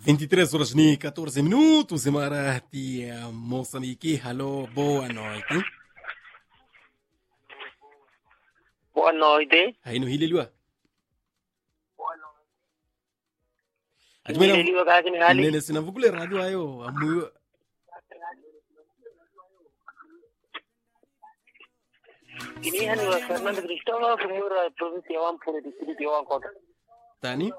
23 horas ni 14 minutos, Imarati, Moçambique. Alô, boa noite. Boa noite. Aí no Hililua. Hililua kazi ni hali. Nene sinavugule radio ayo, amu Ini hani wa Fernando Cristóbal, Fumura, província ya Wampure, distrito ya Wankota. Tani?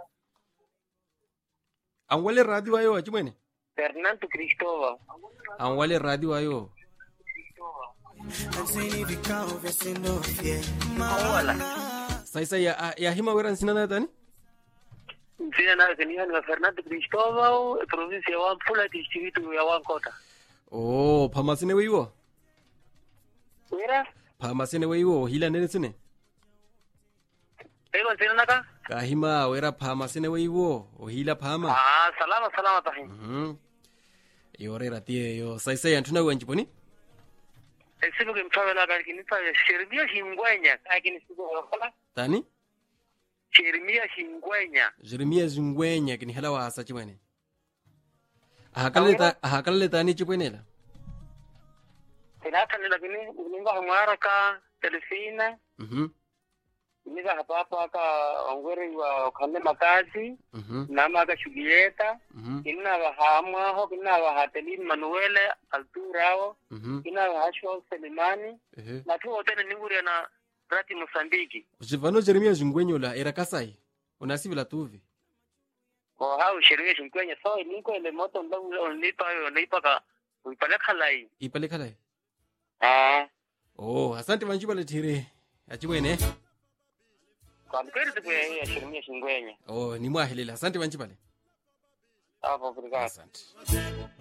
Anwale radio ayo, achimwene? Fernando Cristóbal. Anwale radio ayo. Wala. Saisa ya hima weran sinana tani? Sina na ni hani wa Fernando Cristóbal, província ya Wampure, distrito ya Wankota. Oh, pamasine weiwo? Mira? Pamasine weiwo, hila nene sine? Ego sina naka? Kahima wera pamasine weiwo, o hila pama. Salama tahi. Yore ratie yo saisa ya ntuna wanjiponi? Sibu kimtawe la gari kinipa Shermia Hingwenya, akini sibu wala. Tani? Shermia Hingwenya. Jeremia Zungwenya kini hala wa asa chimwene. Ahakale tani chipwenela. Sinata nila kini ulinga humaraka telefina. Niga hapa ka ongweri wa kande makazi. Nama aka shugieta. Kina wa hamwa ho, kina wa hatelin Manuele Alturao. Kina wa Hashwa Selimani. Na tu hotene ninguri na Rati Mosambiki. Jivano Jeremia Zungwenyola era kasai. Unasivila tuvi. Ko hau Shermia Hingwenya so ilinko ele moto ndawu nipa ka uipalekhalai. Ipalekhalai. Oh, asante manjibale tire. Achimwene. Kwa mkweli tukwe ya Shermia Hingwenya. Ni mwahilela. Asante manjibale. Hapo, obrigado. Asante.